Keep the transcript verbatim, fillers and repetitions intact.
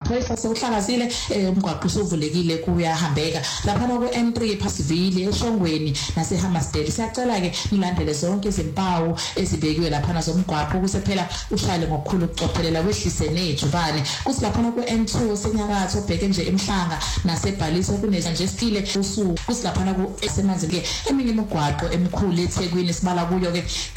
pressure sewuhlakazile umgwaqo usuvulekile kuyahambeka lapha ku N three ePhasivile eShongweni naseHammersdale. Siyacela ke nilandele zonke izimpawu ezibekiwe lapha nazomgwaqo kusephela ushayele ngokukhulu ukucophelela wehlise nejubane. Kuthi lapha ku N two senyakatho bheke nje eMhlanga nasebhalisa kuneza nje stile usuku. Kuthi lapha ku esemanzi ke eminye imigwaqo emkhulu eThekwini sibala kuyo ke